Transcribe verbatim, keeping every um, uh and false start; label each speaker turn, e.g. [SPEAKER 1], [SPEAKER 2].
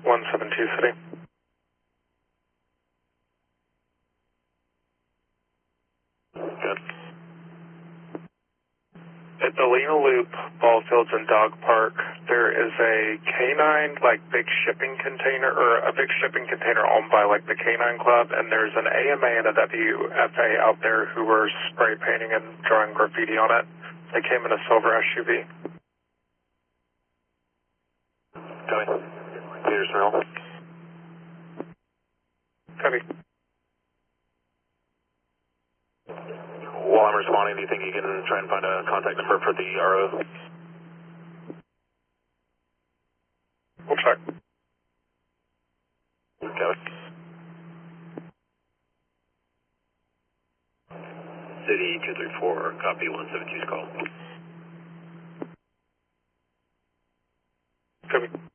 [SPEAKER 1] one seven two City.
[SPEAKER 2] Good.
[SPEAKER 1] At the Lena Loop, Ball Fields and Dog Park, there is a canine, like, big shipping container, or a big shipping container owned by, like, the Canine Club, and there's an A M A and a W F A out there who were spray painting and drawing graffiti on it. They came in a silver S U V.
[SPEAKER 2] Copy. Peter Smurl.
[SPEAKER 1] Copy.
[SPEAKER 2] While I'm responding, do you think you can try and find a contact number for the R O?
[SPEAKER 1] We'll check.
[SPEAKER 2] Copy.
[SPEAKER 3] City two three four, copy one seven two's call.
[SPEAKER 1] Copy.